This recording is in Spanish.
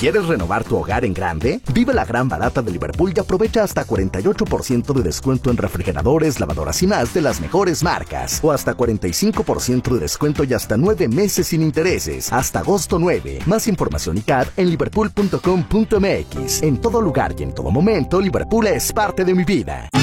¿Quieres renovar tu hogar en grande? Vive la gran barata de Liverpool y aprovecha hasta 48% de descuento en refrigeradores, lavadoras y más de las mejores marcas. O hasta 45% de descuento y hasta 9 meses sin intereses. Hasta agosto 9. Más información y CAD en liverpool.com.mx. En todo lugar y en todo momento, Liverpool es parte de mi vida.